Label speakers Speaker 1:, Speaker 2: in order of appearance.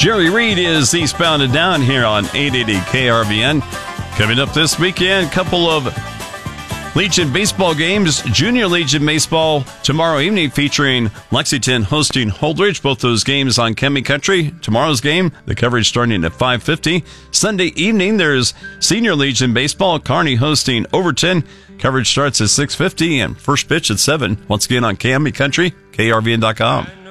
Speaker 1: Jerry Reed is eastbound and down here on 880 KRVN. Coming up this weekend, a couple of Legion baseball games. Junior Legion baseball tomorrow evening featuring Lexington hosting Holdridge. Both those games on Chemi Country. Tomorrow's game, the coverage starting at 5:50. Sunday evening, there's Senior Legion baseball. Kearney hosting Overton. Coverage starts at 6:50 and first pitch at 7. Once again on Chemi Country, KRVN.com.